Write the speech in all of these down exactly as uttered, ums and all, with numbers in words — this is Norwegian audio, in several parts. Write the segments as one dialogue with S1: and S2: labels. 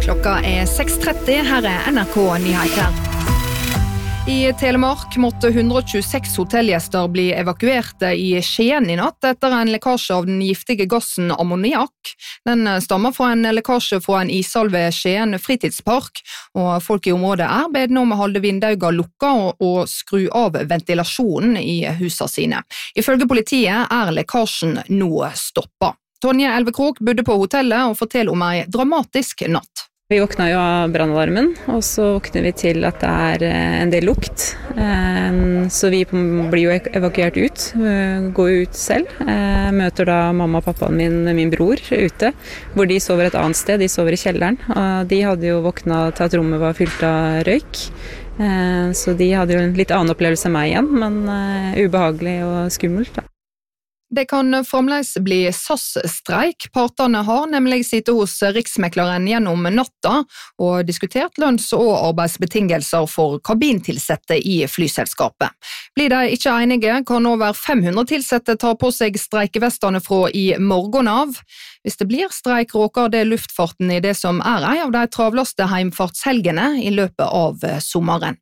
S1: Klokka er seks tretti, her er N R K-nyheter. I Telemark måtte hundre og tjueseks hotellgjester bli evakuerte i Skien i natt etter en lekkasje av den giftige gassen ammoniak. Den stammer fra en lekkasje fra en ishall ved Skien fritidspark, og folk i området er bedne om å holde vindauga lukka og, og skru av ventilasjonen i husene sine. Ifølge politiet er lekkasjen nå stoppet. Tonje Elvekrok bodde på hotellet og forteller om en dramatisk natt.
S2: Vi våkna jo av brannalarmen, og så våkner vi til at det er en del lukt. Så vi blir jo evakuert ut, går ut selv. Møter da mamma og pappaen min, min bror, ute, hvor de sover et annet sted. De sover i kjelleren, og de hadde jo våkna til at rommet var fylt av røyk. Så de hadde jo en litt annen opplevelse enn meg igjen, men ubehagelig og skummelt da.
S1: Det kan fremdeles bli S A S-streik. Partene har nemlig sittet hos Riksmekleren gjennom natta og diskutert lønns- og arbeidsbetingelser for kabintilsette i flyselskapet. Blir de ikke enige, kan over fem hundre tilsette ta på seg streikevestene fra i morgen av. Hvis det blir streik, råker det luftfarten i det som er en av de travleste heimfartshelgene i løpet av sommeren.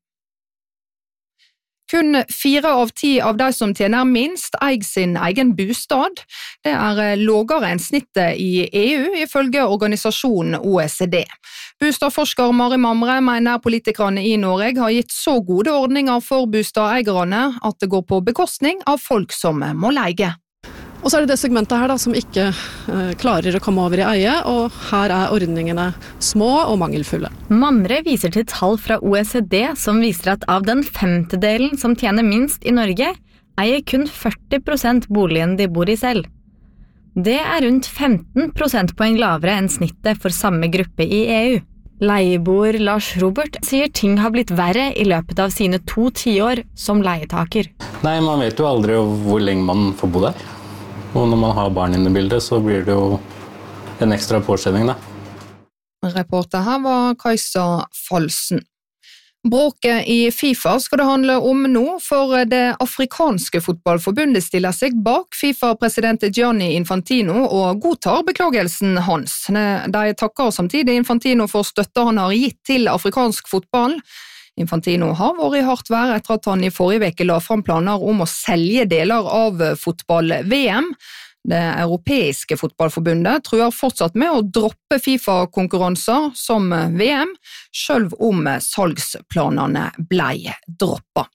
S1: Kun fire av ti av de som tjener minst eier sin egen bostad. Det er lavere enn snittet i E U, ifølge organisasjonen O E C D. Bostadforsker Mari Mamre mener politikerne i Norge har gitt så gode ordninger for bostadeierne at det går på bekostning av folk som må leie.
S3: Og så er det det segmentet her da, som ikke eh, klarer å komme over i eie, og her er ordningene små og mangelfulle.
S4: Mamre viser til tall fra O E C D som viser at av den femtedelen som tjener minst i Norge, eier kun førti prosent boligen de bor i selv. Det er rundt femten prosentpoeng lavere enn snittet for samme gruppe i E U. Leieboer Lars Robert sier ting har blitt verre i løpet av sine to tiår som leietaker.
S5: Nei, man vet jo aldri hvor lenge man får bo der. Og når man har barn inne i bildet, så blir det jo en ekstra påkjenning da.
S1: Reporter her var Kajsa Falsen. Bråket i FIFA skal det handle om nå, for det afrikanske fotballforbundet stiller seg bak FIFA-president Gianni Infantino og godtar beklagelsen hans. De takker samtidig Infantino for støtte han har gitt til afrikansk fotball. Infantino har vært i hardt vær etter at han i forrige uke la fram planer om å selge deler av fotball-V M. Det europeiske fotballforbundet truer fortsatt med å droppe FIFA-konkurranser som V M, selv om salgsplanene ble droppet.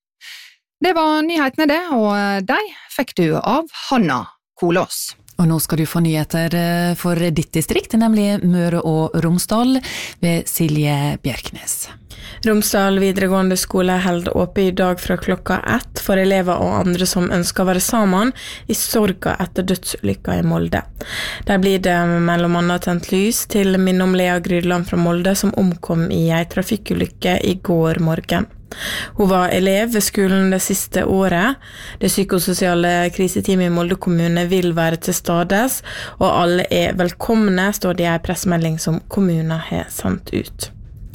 S1: Det var nyhetene det, og de fikk du av Hanna Kolås.
S6: Og nå skal du få nyheter for ditt distrikt, nemlig Møre og Romsdal ved Silje Bjerknes.
S7: Romsdal videregående skole held oppe i dag fra klokka ett for elever og andre som ønsker å være sammen i sorga etter dødsulykka i Molde. Der blir det mellom annet tent lys til minne om Lea Grydland fra Molde som omkom i en trafikkulykke i går morgen. Hun var elev ved skolen det siste året. Det psykososiale kriseteamet i Molde kommune vil være til stades, og alle er velkomne, står det i en pressemelding som kommunen har sendt ut.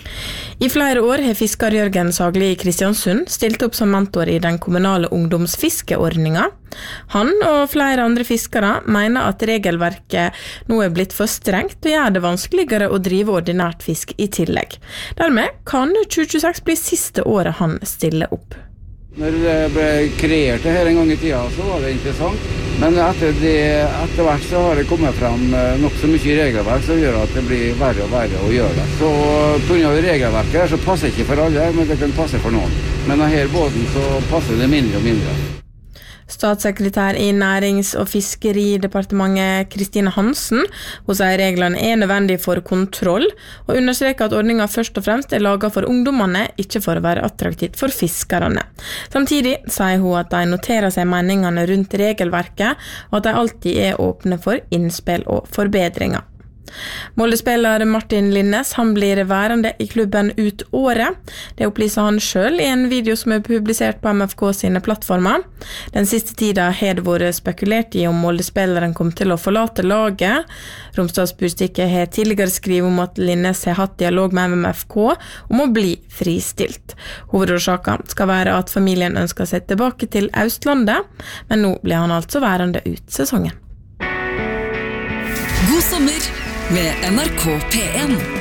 S7: I flere år har fisker Jørgen Sagli i Kristiansund stilt opp som mentor i den kommunale ungdomsfiskeordningen. Han og flere andre fiskere mener at regelverket nå er blitt for strengt og gjør det vanskeligere å drive ordinært fisk i tillegg. Dermed kan tjue tjueseks bli siste året han stiller opp.
S8: Når det ble kreert det her en gang i tiden, så var det interessant. Men etter, det, etter hvert så har det kommet frem nok så mye regelverk som gjør at det blir verre og verre å gjøre det. Så på grunn av regelverket her så passer det ikke for alle, men det kan passe for noen. Men denne båten så passer det mindre og mindre.
S7: Statssekretær i Nærings- og Fiskeridepartementet Kristine Hansen, hun sier reglene er nødvendige for kontroll, og understreker at ordningen først og fremst er laget for ungdommene, ikke for å være attraktivt for fiskerne. Samtidig sier hun at de noterer seg meningene rundt regelverket, og at de alltid er åpne for innspill og forbedringer. Molde-spiller Martin Linnes, han blir værende i klubben ut året. Det opplyser han selv i en video som er publisert på M F K sine plattformer. Den siste tiden har det vært spekulert i om Molde-spilleren kom til å forlate laget. Romsdalsbustikket har tidligere skrivet om at Linnes har hatt dialog med M F K om å bli fristilt. Hovedårsaken skal være at familien ønsker seg tilbake til Østlandet, men nå blir han altså værende ut sesongen.
S9: God sommer med N R K P en.